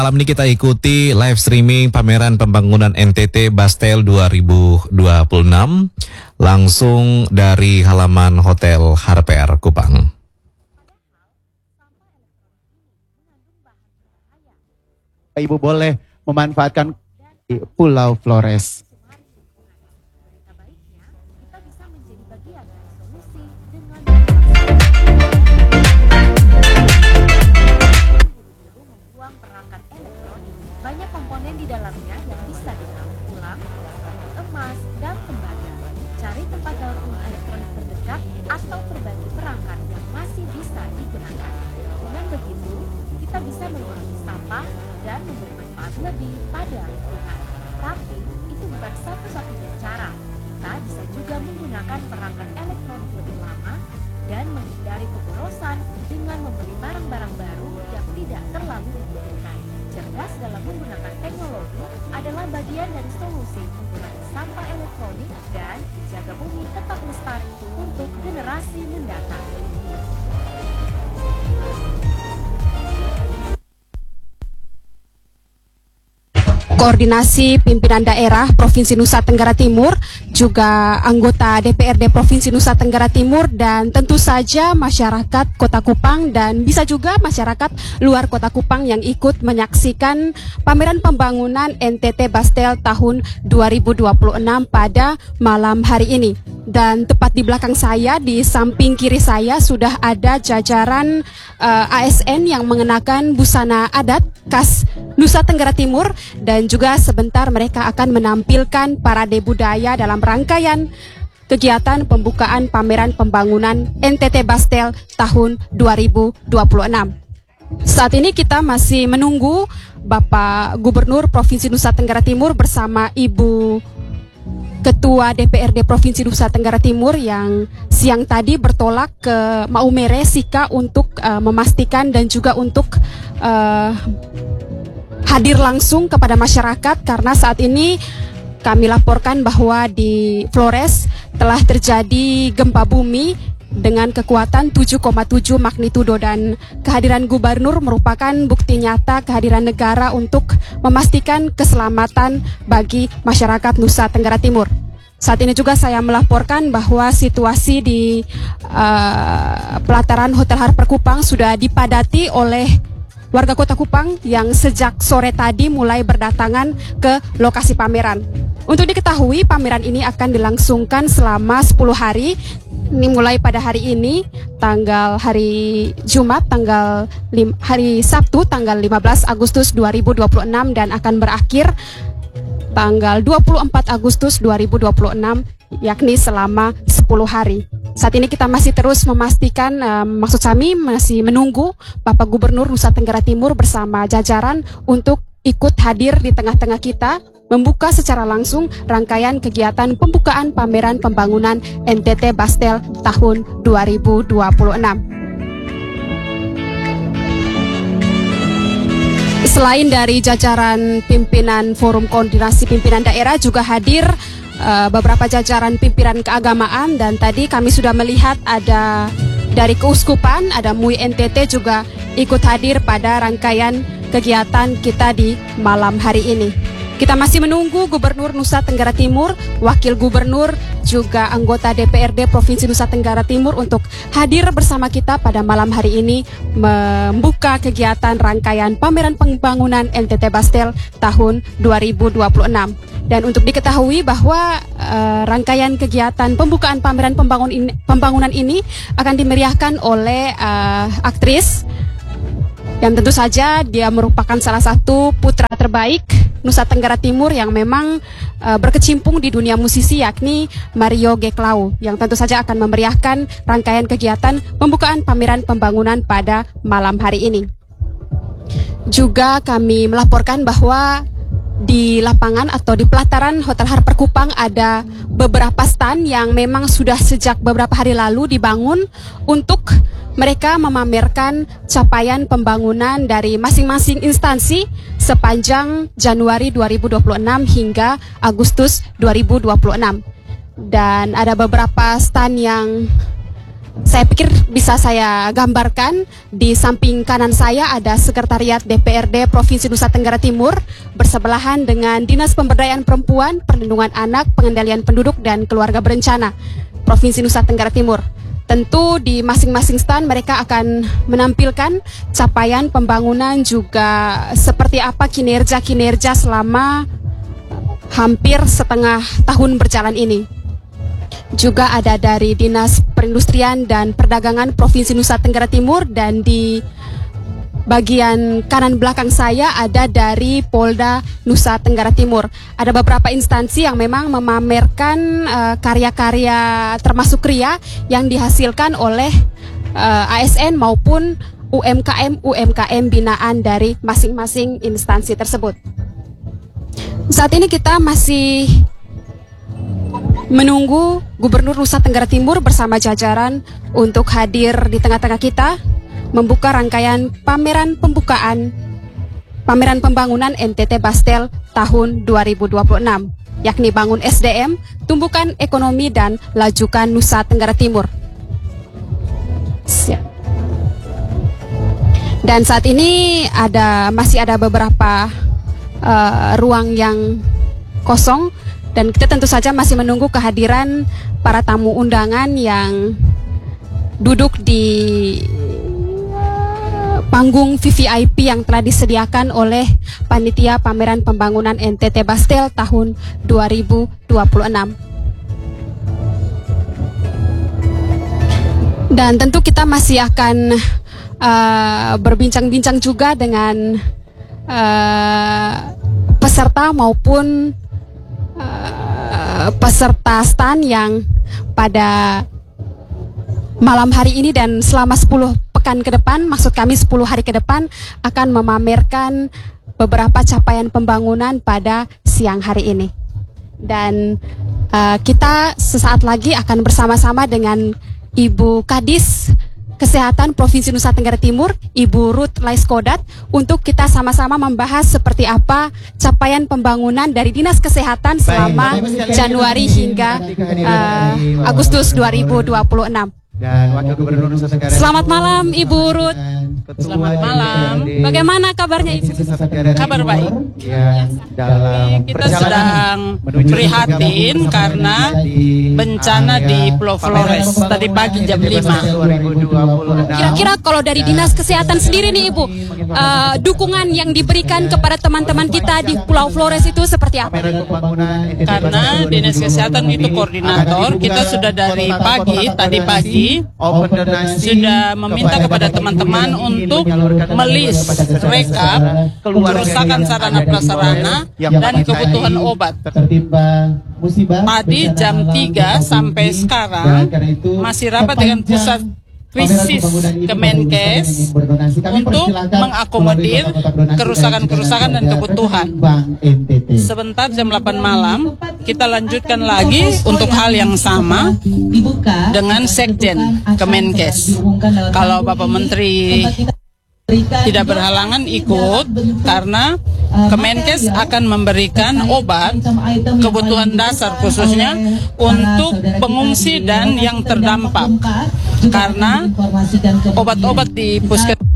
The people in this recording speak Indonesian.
Malam ini kita ikuti live streaming pameran pembangunan NTT Bastel 2026 langsung dari halaman Hotel Harper Kupang. Ibu boleh memanfaatkan Pulau Flores. Banyak komponen di dalamnya yang bisa ditaruh ulang, seperti emas dan tembaga. Cari tempat daur ulang elektronik terdekat atau berbagi perangkat yang masih bisa digunakan. Dengan begitu, kita bisa mengurangi sampah dan memberi manfaat lebih pada lingkungan. Tapi itu bukan satu-satunya cara. Kita bisa juga menggunakan perangkat elektronik lebih lama dan menghindari keborosan dengan membeli barang-barang baru yang tidak terlalu dibutuhkan. Cerdas dalam menggunakan teknologi adalah bagian dari solusi mengurangi sampah elektronik dan jaga bumi tetap lestari untuk generasi mendatang. Koordinasi pimpinan daerah Provinsi Nusa Tenggara Timur, juga anggota DPRD Provinsi Nusa Tenggara Timur, dan tentu saja masyarakat Kota Kupang dan bisa juga masyarakat luar Kota Kupang yang ikut menyaksikan pameran pembangunan NTT Bastel tahun 2026 pada malam hari ini. Dan tepat di belakang saya, di samping kiri saya sudah ada jajaran ASN yang mengenakan busana adat khas Nusa Tenggara Timur, dan juga sebentar mereka akan menampilkan parade budaya dalam rangkaian kegiatan pembukaan pameran pembangunan NTT Bastel tahun 2026. Saat ini kita masih menunggu Bapak Gubernur Provinsi Nusa Tenggara Timur bersama Ibu Ketua DPRD Provinsi Nusa Tenggara Timur yang siang tadi bertolak ke Maumere Sika untuk memastikan dan juga untuk hadir langsung kepada masyarakat, karena saat ini kami laporkan bahwa di Flores telah terjadi gempa bumi dengan kekuatan 7,7 magnitudo, dan kehadiran gubernur merupakan bukti nyata kehadiran negara untuk memastikan keselamatan bagi masyarakat Nusa Tenggara Timur. Saat ini juga saya melaporkan bahwa situasi di pelataran Hotel Harper Kupang sudah dipadati oleh warga Kota Kupang yang sejak sore tadi mulai berdatangan ke lokasi pameran. Untuk diketahui, pameran ini akan dilangsungkan selama 10 hari. Ini mulai pada hari ini, hari Jumat, hari Sabtu, tanggal 15 Agustus 2026, dan akan berakhir tanggal 24 Agustus 2026, yakni selama 10 hari. Saat ini kita masih terus memastikan, maksud kami masih menunggu Bapak Gubernur Nusa Tenggara Timur bersama jajaran untuk ikut hadir di tengah-tengah kita, membuka secara langsung rangkaian kegiatan pembukaan pameran pembangunan NTT Bastel tahun 2026. Selain dari jajaran pimpinan Forum Koordinasi Pimpinan Daerah, juga hadir beberapa jajaran pimpinan keagamaan, dan tadi kami sudah melihat ada dari keuskupan, ada MUI NTT juga ikut hadir pada rangkaian kegiatan kita di malam hari ini. Kita masih menunggu Gubernur Nusa Tenggara Timur, Wakil Gubernur, juga anggota DPRD Provinsi Nusa Tenggara Timur untuk hadir bersama kita pada malam hari ini membuka kegiatan rangkaian pameran pembangunan NTT Bastel tahun 2026. Dan untuk diketahui bahwa rangkaian kegiatan pembukaan pameran pembangunan ini akan dimeriahkan oleh aktris yang tentu saja dia merupakan salah satu putra terbaik Nusa Tenggara Timur yang memang berkecimpung di dunia musisi, yakni Mario Geklau, yang tentu saja akan memeriahkan rangkaian kegiatan pembukaan pameran pembangunan pada malam hari ini. Juga kami melaporkan bahwa di lapangan atau di pelataran Hotel Harper Kupang ada beberapa stand yang memang sudah sejak beberapa hari lalu dibangun untuk mereka memamerkan capaian pembangunan dari masing-masing instansi sepanjang Januari 2026 hingga Agustus 2026. Dan ada beberapa stand yang Saya pikir bisa saya gambarkan. Di samping kanan saya ada Sekretariat DPRD Provinsi Nusa Tenggara Timur bersebelahan dengan Dinas Pemberdayaan Perempuan, Perlindungan Anak, Pengendalian Penduduk dan Keluarga Berencana Provinsi Nusa Tenggara Timur. Tentu di masing-masing stand mereka akan menampilkan capaian pembangunan, juga seperti apa kinerja-kinerja selama hampir setengah tahun berjalan ini. Juga ada dari Dinas Perindustrian dan Perdagangan Provinsi Nusa Tenggara Timur, dan di bagian kanan belakang saya ada dari Polda Nusa Tenggara Timur. Ada beberapa instansi yang memang memamerkan karya-karya termasuk KRIA yang dihasilkan oleh ASN maupun UMKM binaan dari masing-masing instansi tersebut. Saat ini kita masih menunggu Gubernur Nusa Tenggara Timur bersama jajaran untuk hadir di tengah-tengah kita membuka rangkaian pameran pembangunan NTT Bastel tahun 2026, yakni Bangun SDM, Tumbuhkan Ekonomi dan Lajukan Nusa Tenggara Timur. Siap. Dan saat ini masih ada beberapa ruang yang kosong, dan kita tentu saja masih menunggu kehadiran para tamu undangan yang duduk di panggung VVIP yang telah disediakan oleh Panitia Pameran Pembangunan NTT Bastel tahun 2026. Dan tentu kita masih akan berbincang-bincang juga dengan peserta maupun peserta stand yang pada malam hari ini dan selama 10 pekan ke depan, maksud kami 10 hari ke depan, akan memamerkan beberapa capaian pembangunan pada siang hari ini. Dan kita sesaat lagi akan bersama-sama dengan Ibu Kadis Kesehatan Provinsi Nusa Tenggara Timur, Ibu Ruth Laiskodat, untuk kita sama-sama membahas seperti apa capaian pembangunan dari Dinas Kesehatan selama Januari hingga Agustus 2026. Dan Wakil Gubernur Nusa Tenggara Timur. Selamat malam Ibu Ruth. Selamat malam. Bagaimana kabarnya Ibu? Kabar baik. Dalam Kita sedang prihatin karena bencana di Pulau Flores tadi pagi jam 5. Kira-kira kalau dari Dinas Kesehatan sendiri nih Ibu, dukungan yang diberikan kepada teman-teman kita di Pulau Flores itu seperti apa? Karena Dinas Kesehatan itu koordinator, kita sudah dari pagi, tadi pagi, sudah meminta kepada teman-teman untuk melis rekap kerusakan sarana prasarana dan kebutuhan obat. Tadi jam 3 sampai sekarang masih rapat dengan pusat krisis Kemenkes untuk mengakomodir kerusakan-kerusakan dan kebutuhan. Sebentar jam 8 malam kita lanjutkan lagi untuk hal yang sama dengan Sekjen Kemenkes. Kalau Bapak Menteri tidak berhalangan ikut, karena Kemenkes akan memberikan obat kebutuhan dasar khususnya untuk pengungsi dan yang terdampak, karena obat-obat di puskesmas